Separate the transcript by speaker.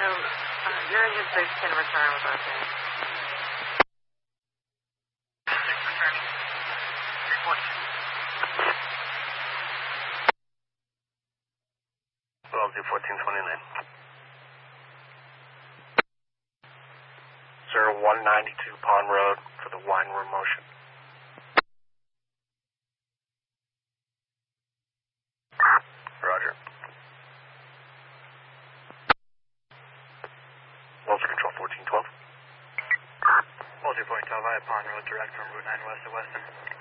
Speaker 1: You're in your 6 can return with us.
Speaker 2: Well, I'll do 1429. Sir, 192 Pond Road for the wine room motion. Roger. Wells Control 1412.
Speaker 3: Wells 1412, I have Pond Road direct from Route 9 west of Western.